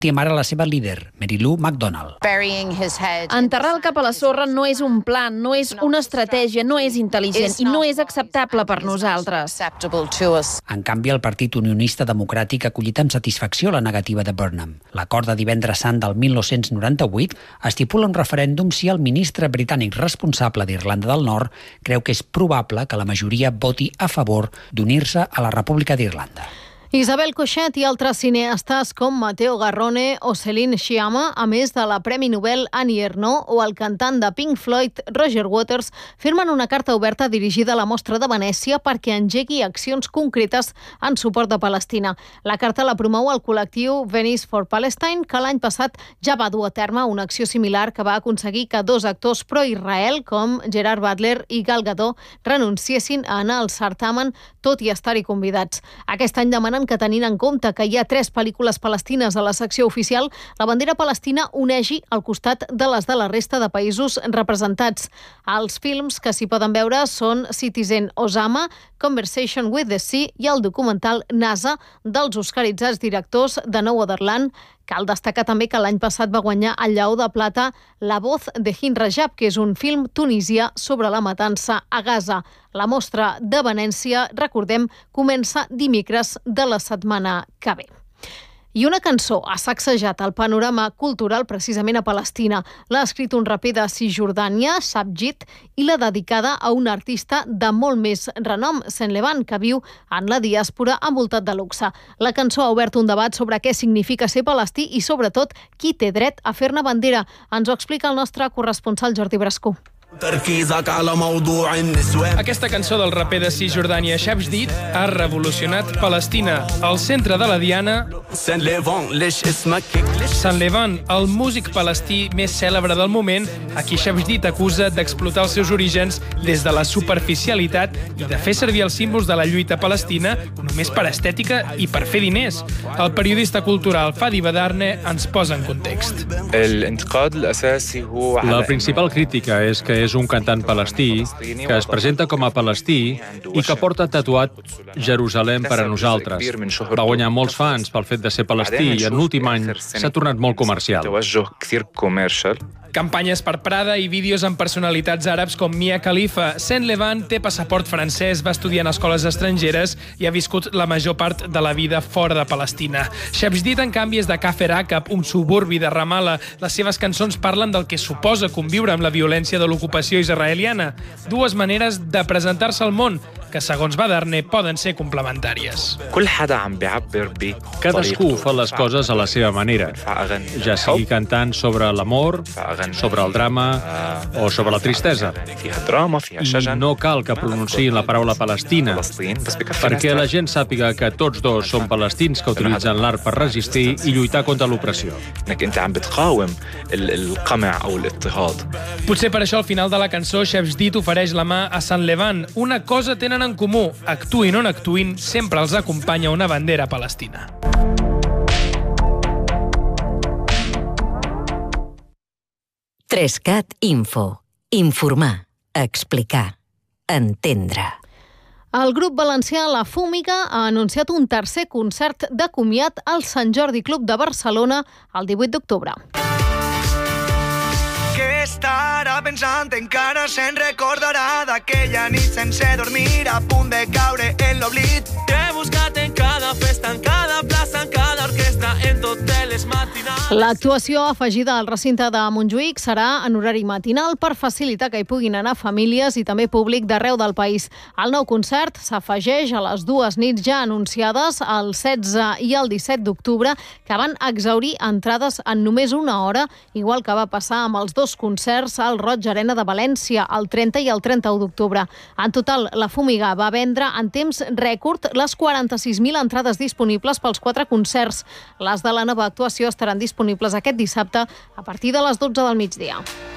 i ara la seva líder, Mary Lou McDonald. Enterrar el cap a la sorra no és un plan, no és una estratègia, no és intel·ligent i no és acceptable per nosaltres. En canvi, el Partit Unionista Democràtic ha acollit amb satisfacció la negativa de Burnham. L'acord de Divendres Sant del 1998 estipula un referèndum si el ministre britànic responsable d'Irlanda del Nord creu que és probable que la majoria voti a favor d'unir-se a la República d'Irlanda. Isabel Coixet i altres cineastes com Matteo Garrone o Céline Sciamma, a més de la Premi Nobel Annie Ernaux o el cantant de Pink Floyd Roger Waters, firmen una carta oberta dirigida a la Mostra de Venècia perquè engegui accions concretes en suport de Palestina. La carta la promou el col·lectiu Venice for Palestine, que l'any passat ja va dur a terme una acció similar que va aconseguir que dos actors pro-Israel, com Gerard Butler i Gal Gadot, renunciessin a anar al certamen, tot i estar-hi convidats. Aquest any demanen que, tenint en compte que hi ha 3 pel·lícules palestines a la secció oficial, la bandera palestina unegi al costat de les de la resta de països representats. Els films que s'hi poden veure són Citizen Osama, Conversation with the Sea i el documental NASA dels oscaritzats directors de No Otherland. Cal destacar també que l'any passat va guanyar el Lleó de Plata La voz de Hind Rajab, que és un film tunisià sobre la matança a Gaza. La Mostra de Venècia, recordem, comença dimecres de la setmana que ve. I una cançó ha sacsejat el panorama cultural precisament a Palestina. L'ha escrit un raper de Cisjordània, Sabjit, i l'ha dedicada a un artista de molt més renom, Saint Levan, que viu en la diàspora envoltat de luxe. La cançó ha obert un debat sobre què significa ser palestí i, sobretot, qui té dret a fer-ne bandera. Ens ho explica el nostre corresponsal Jordi Brascó. Aquesta cançó del raper de Cisjordània Shabjit ha revolucionat Palestina. Al centre de la diana, Sant Levan, el músic palestí més cèlebre del moment, a qui Shabjit acusa d'explotar els seus orígens des de la superficialitat i de fer servir els símbols de la lluita palestina només per estètica i per fer diners. El periodista cultural Fadi Badarne ens posa en context. La principal crítica és que és un cantant palestí que es presenta com a palestí i que porta tatuat Jerusalem per a nosaltres. Va guanyar molts fans pel fet de ser palestí i en l'últim any s'ha tornat molt comercial. Campanyes per Prada i vídeos amb personalitats àrabs com Mia Khalifa. Saint Levan té passaport francès, va estudiar en escoles estrangeres i ha viscut la major part de la vida fora de Palestina. Shabjit, en canvi, és de Kafr Akab, un suburbi de Ramallah. Les seves cançons parlen del que suposa conviure amb la violència de l'ocupació israeliana. Dues maneres de presentar-se al món que, segons Badarne, poden ser complementàries. Cadascú fa les coses a la seva manera, ja sigui cantant sobre l'amor, sobre el drama o sobre la tristesa. I no cal que pronunciïn la paraula Palestina, perquè la gent sàpiga que tots dos són palestins que utilitzen l'art per resistir i lluitar contra l'opressió. Potser per això al final de la cançó Shabjit ofereix la mà a Saint Levan. Una cosa tenen en comú: actuïn o no actuïn, sempre els acompanya una bandera palestina. Trescat Info. Informar, explicar, entendre. El grup valencià La Fúmiga ha anunciat un tercer concert de comiat al Sant Jordi Club de Barcelona el 18 d'octubre. Què estarà pensant? Encara se'n recordarà d'aquella nit sense dormir, a punt de caure en l'oblit. T'he buscat en cada festa, en cada plaça, en cada orquestra, en totes les matinals. L'actuació afegida al recinte de Montjuïc serà en horari matinal per facilitar que hi puguin anar famílies i també públic d'arreu del país. El nou concert s'afegeix a les dues nits ja anunciades, el 16 i el 17 d'octubre, que van exhaurir entrades en només una hora, igual que va passar amb els dos concerts al Roig Arena de València, el 30 i el 31 d'octubre. En total, La Fúmiga va vendre en temps rècord les 46.000 entrades disponibles pels 4 concerts. Les de la nova actuació estaran disponibles aquest dissabte a partir de les 12 del migdia.